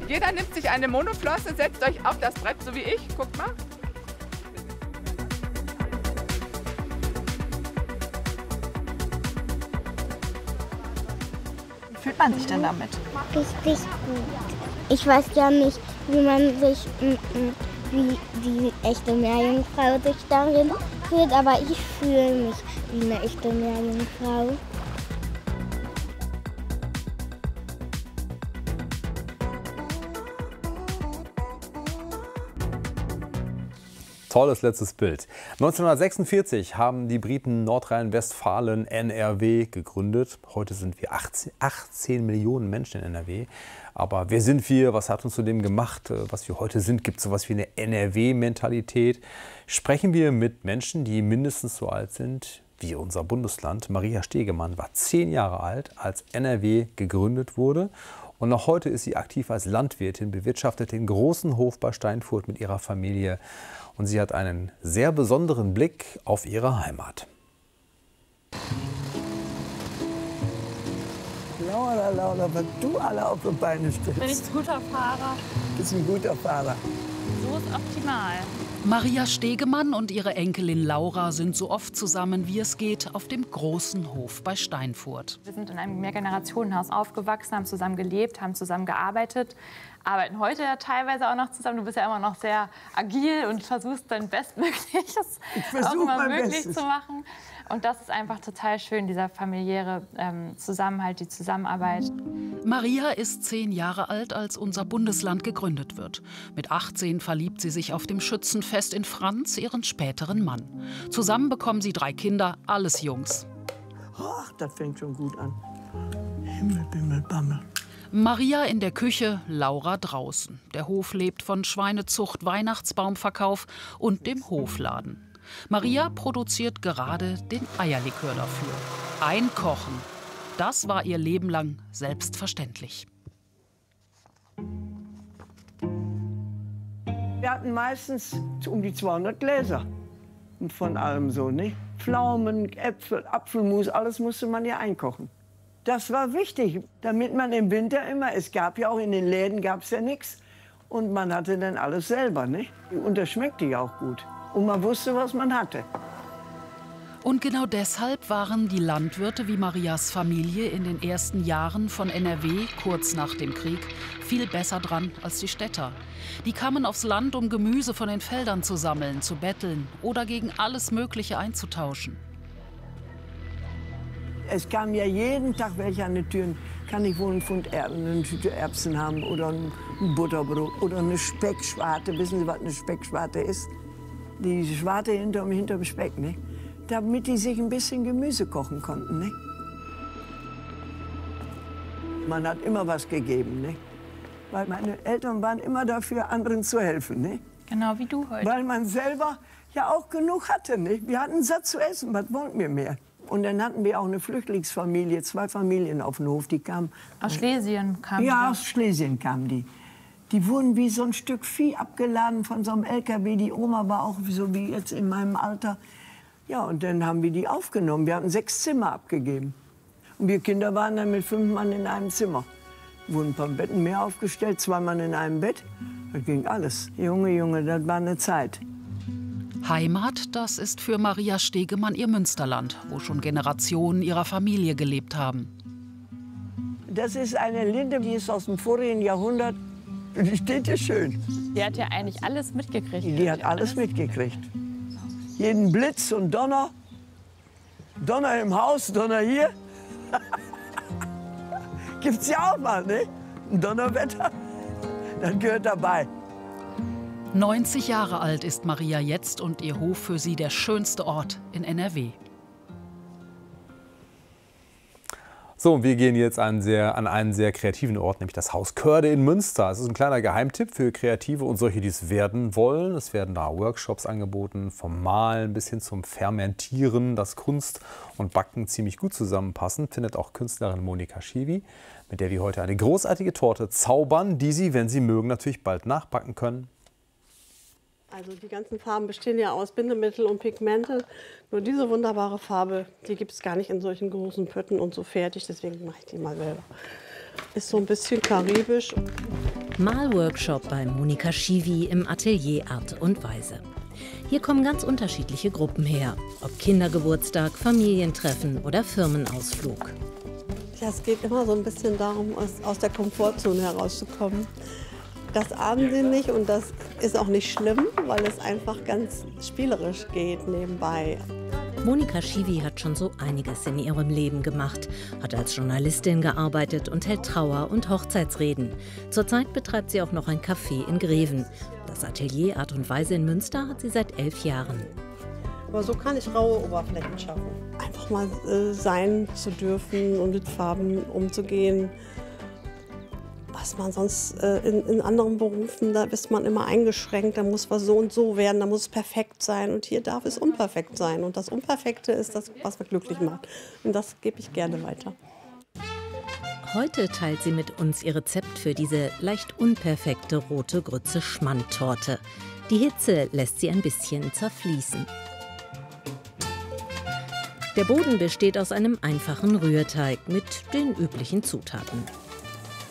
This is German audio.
Jeder nimmt sich eine Monoflosse, setzt euch auf das Brett, so wie ich. Guckt mal. Wie fühlt man sich denn damit? Richtig gut. Ich weiß ja nicht, wie man sich, wie die echte Meerjungfrau sich darin fühlt, aber ich fühle mich wie eine echte Meerjungfrau. Tolles letztes Bild. 1946 haben die Briten Nordrhein-Westfalen NRW gegründet. Heute sind wir 18 Millionen Menschen in NRW. Aber wer sind wir? Was hat uns zu dem gemacht, was wir heute sind? Gibt es sowas wie eine NRW-Mentalität? Sprechen wir mit Menschen, die mindestens so alt sind wie unser Bundesland. Maria Stegemann war 10 Jahre alt, als NRW gegründet wurde. Und noch heute ist sie aktiv als Landwirtin, bewirtschaftet den großen Hof bei Steinfurt mit ihrer Familie. Und sie hat einen sehr besonderen Blick auf ihre Heimat. Laura, Laura, was du alle auf die Beine stellst. Bin ich ein guter Fahrer? Du bist ein guter Fahrer. So ist optimal. Maria Stegemann und ihre Enkelin Laura sind so oft zusammen, wie es geht, auf dem großen Hof bei Steinfurt. Wir sind in einem Mehrgenerationenhaus aufgewachsen, haben zusammen gelebt, haben zusammen gearbeitet, arbeiten heute ja teilweise auch noch zusammen. Du bist ja immer noch sehr agil und versuchst dein Bestmögliches auch immer möglich zu machen. Und das ist einfach total schön, dieser familiäre Zusammenhalt, die Zusammenarbeit. Maria ist 10 Jahre alt, als unser Bundesland gegründet wird. Mit 18 verliebt sie sich auf dem Schützenfest in Franz, ihren späteren Mann. Zusammen bekommen sie 3 Kinder, alles Jungs. Ach, das fängt schon gut an. Himmel, Bimmel, Bammel. Maria in der Küche, Laura draußen. Der Hof lebt von Schweinezucht, Weihnachtsbaumverkauf und dem Hofladen. Maria produziert gerade den Eierlikör dafür. Einkochen, das war ihr Leben lang selbstverständlich. Wir hatten meistens um die 200 Gläser. Und von allem so, ne? Pflaumen, Äpfel, Apfelmus, alles musste man ja einkochen. Das war wichtig, damit man im Winter immer, es gab ja auch in den Läden gab's ja nichts. Und man hatte dann alles selber, ne? Und das schmeckte ja auch gut. Und man wusste, was man hatte. Und genau deshalb waren die Landwirte wie Marias Familie in den ersten Jahren von NRW, kurz nach dem Krieg, viel besser dran als die Städter. Die kamen aufs Land, um Gemüse von den Feldern zu sammeln, zu betteln oder gegen alles Mögliche einzutauschen. Es kam ja jeden Tag welche an die Türen. Kann ich wohl einen Pfund eine Tüte Erbsen haben oder ein Butterbrot oder eine Speckschwarte. Wissen Sie, was eine Speckschwarte ist? Die Schwarte hinterm Speck, ne? Damit die sich ein bisschen Gemüse kochen konnten. Ne? Man hat immer was gegeben, ne? Weil meine Eltern waren immer dafür, anderen zu helfen. Ne? Genau wie du heute. Weil man selber ja auch genug hatte. Ne? Wir hatten satt zu essen, was wollten wir mehr? Und dann hatten wir auch eine Flüchtlingsfamilie, 2 Familien auf den Hof, die kamen. Aus Schlesien kamen die? Ja, aus Schlesien kamen die. Die wurden wie so ein Stück Vieh abgeladen von so einem LKW. Die Oma war auch so wie jetzt in meinem Alter. Ja, und dann haben wir die aufgenommen. Wir hatten 6 Zimmer abgegeben. Und wir Kinder waren dann mit 5 Mann in einem Zimmer. Wurden ein paar Betten mehr aufgestellt, 2 Mann in einem Bett. Das ging alles. Junge, Junge, das war eine Zeit. Heimat, das ist für Maria Stegemann ihr Münsterland, wo schon Generationen ihrer Familie gelebt haben. Das ist eine Linde, die ist aus dem vorigen Jahrhundert. Die steht hier schön. Die hat ja eigentlich alles mitgekriegt. Die hat alles mitgekriegt. Jeden Blitz und Donner. Donner im Haus, Donner hier. Gibt's ja auch mal, ne? Ein Donnerwetter, das gehört dabei. 90 Jahre alt ist Maria jetzt und ihr Hof für sie der schönste Ort in NRW. So, wir gehen jetzt an einen sehr kreativen Ort, nämlich das Haus Körde in Münster. Es ist ein kleiner Geheimtipp für Kreative und solche, die es werden wollen. Es werden da Workshops angeboten, vom Malen bis hin zum Fermentieren, dass Kunst und Backen ziemlich gut zusammenpassen, findet auch Künstlerin Monika Schiwi, mit der wir heute eine großartige Torte zaubern, die Sie, wenn Sie mögen, natürlich bald nachbacken können. Also die ganzen Farben bestehen ja aus Bindemittel und Pigmente. Nur diese wunderbare Farbe, die gibt es gar nicht in solchen großen Pötten und so fertig. Deswegen mache ich die mal selber. Ist so ein bisschen karibisch. Malworkshop bei Monika Schiwi im Atelier Art und Weise. Hier kommen ganz unterschiedliche Gruppen her, ob Kindergeburtstag, Familientreffen oder Firmenausflug. Ja, es geht immer so ein bisschen darum, aus der Komfortzone herauszukommen. Das ahnen sie nicht und das ist auch nicht schlimm, weil es einfach ganz spielerisch geht nebenbei. Monika Schiwi hat schon so einiges in ihrem Leben gemacht, hat als Journalistin gearbeitet und hält Trauer- und Hochzeitsreden. Zurzeit betreibt sie auch noch ein Café in Greven. Das Atelier Art und Weise in Münster hat sie seit 11 Jahren. Aber so kann ich raue Oberflächen schaffen. Einfach mal sein zu dürfen und mit Farben umzugehen. Was man sonst in anderen Berufen, da ist man immer eingeschränkt, da muss was so und so werden, da muss es perfekt sein. Und hier darf es unperfekt sein. Und das Unperfekte ist das, was mich glücklich macht. Und das gebe ich gerne weiter. Heute teilt sie mit uns ihr Rezept für diese leicht unperfekte rote Grütze-Schmand-Torte. Die Hitze lässt sie ein bisschen zerfließen. Der Boden besteht aus einem einfachen Rührteig mit den üblichen Zutaten.